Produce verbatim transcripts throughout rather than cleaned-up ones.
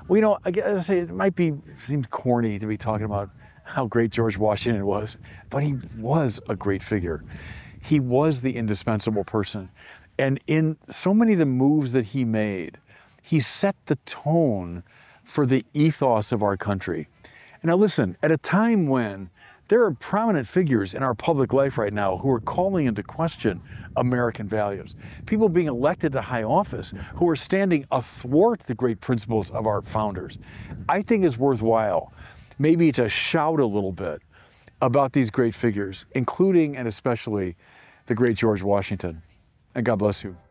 Well, you know, I gotta say, it might be, seems corny to be talking about how great George Washington was, but he was a great figure. He was the indispensable person. And in so many of the moves that he made, he set the tone for the ethos of our country. And now listen, at a time when there are prominent figures in our public life right now who are calling into question American values, people being elected to high office who are standing athwart the great principles of our founders, I think it's worthwhile maybe to shout a little bit about these great figures, including and especially the great George Washington. And God bless you.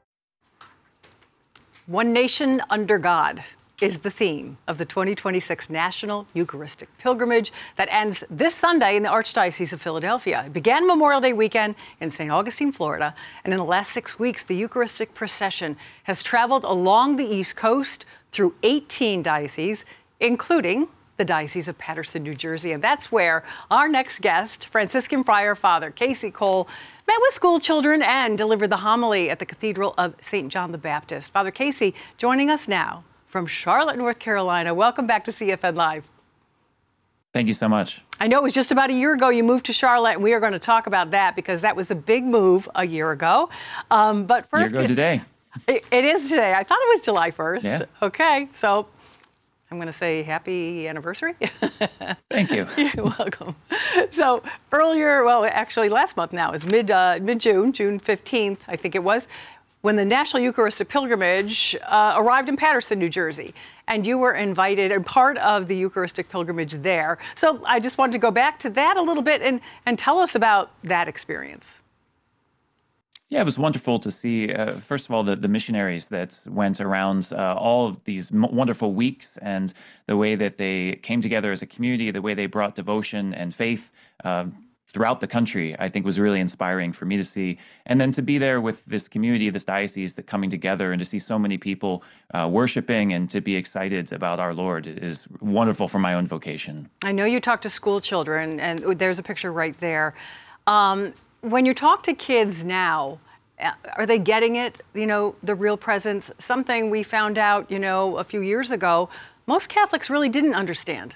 One nation under God is the theme of the twenty twenty-six National Eucharistic Pilgrimage that ends this Sunday in the Archdiocese of Philadelphia. It began Memorial Day weekend in Saint Augustine, Florida, and in the last six weeks, the Eucharistic procession has traveled along the East Coast through eighteen dioceses, including the Diocese of Paterson, New Jersey. And that's where our next guest, Franciscan Friar Father Casey Cole, met with school children and delivered the homily at the Cathedral of Saint John the Baptist. Father Casey joining us now from Charlotte, North Carolina. Welcome back to C F N Live. Thank you so much. I know it was just about a year ago you moved to Charlotte, and we are going to talk about that because that was a big move a year ago. Um, but first, year ago today. It, it is today. I thought it was July first. Yeah. Okay, so I'm going to say happy anniversary. Thank you. You're welcome. So earlier, well, actually last month now, is mid, uh, mid-June, June fifteenth, I think it was, when the National Eucharistic Pilgrimage uh, arrived in Paterson, New Jersey. And you were invited and part of the Eucharistic Pilgrimage there. So I just wanted to go back to that a little bit and, and tell us about that experience. Yeah, it was wonderful to see, uh, first of all, the, the missionaries that went around uh, all of these m- wonderful weeks and the way that they came together as a community, the way they brought devotion and faith uh, throughout the country, I think was really inspiring for me to see. And then to be there with this community, this diocese that coming together and to see so many people uh, worshiping and to be excited about our Lord is wonderful for my own vocation. I know you talk to school children, and there's a picture right there. Um, When you talk to kids now, are they getting it, you know, the real presence? Something we found out, you know, a few years ago, most Catholics really didn't understand.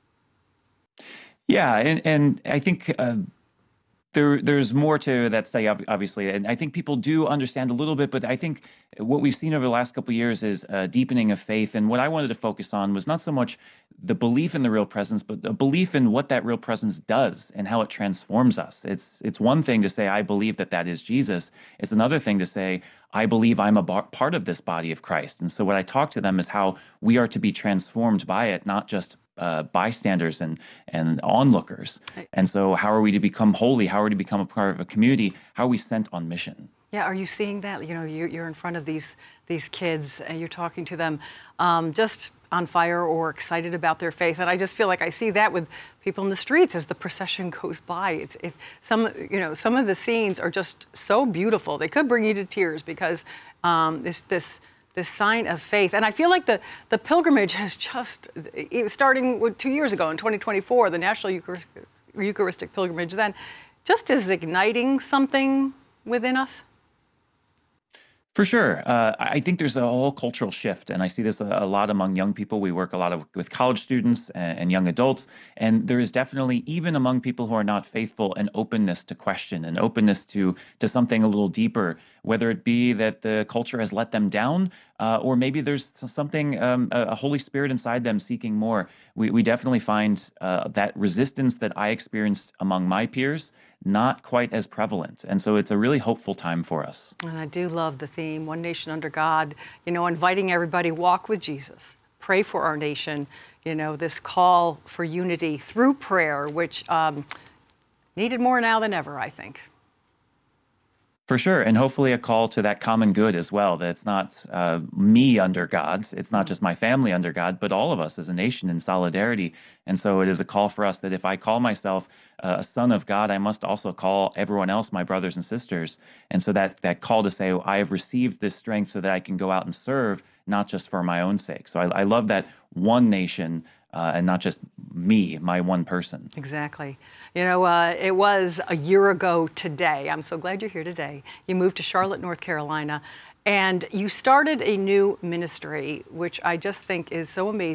Yeah, and, and I think uh, there there's more to that study, obviously, and I think people do understand a little bit, but I think what we've seen over the last couple of years is a deepening of faith, and what I wanted to focus on was not so much the belief in the real presence, but a belief in what that real presence does and how it transforms us. It's it's one thing to say, I believe that that is Jesus. It's another thing to say, I believe I'm a bar- part of this body of Christ. And so what I talk to them is how we are to be transformed by it, not just uh, bystanders and, and onlookers. Right. And so how are we to become holy? How are we to become a part of a community? How are we sent on mission? Yeah, are you seeing that? You know, you're, you're in front of these these kids and you're talking to them um, just on fire or excited about their faith. And I just feel like I see that with people in the streets as the procession goes by. It's, it's some, you know, some of the scenes are just so beautiful. They could bring you to tears because um, this this this sign of faith. And I feel like the the pilgrimage has just, starting with two years ago in twenty twenty-four, the National Eucharistic, Eucharistic Pilgrimage then, just is igniting something within us. For sure. Uh, I think there's a whole cultural shift, and I see this a, a lot among young people. We work a lot of, with college students and, and young adults, and there is definitely, even among people who are not faithful, an openness to question, an openness to, to something a little deeper, whether it be that the culture has let them down, uh, or maybe there's something, um, a, a Holy Spirit inside them seeking more. We, we definitely find uh, that resistance that I experienced among my peers not quite as prevalent. And so it's a really hopeful time for us. And I do love the theme, One Nation Under God, you know, inviting everybody, walk with Jesus, pray for our nation, you know, this call for unity through prayer, which um, needed more now than ever, I think. For sure, and hopefully a call to that common good as well, that it's not uh, me under God, it's not just my family under God, but all of us as a nation in solidarity. And so it is a call for us that if I call myself uh, a son of God, I must also call everyone else my brothers and sisters. And so that, that call to say, I have received this strength so that I can go out and serve, not just for my own sake. So I, I love that one nation Uh, and not just me, my one person. Exactly. You know, uh, it was a year ago today. I'm so glad you're here today. You moved to Charlotte, North Carolina, and you started a new ministry, which I just think is so amazing.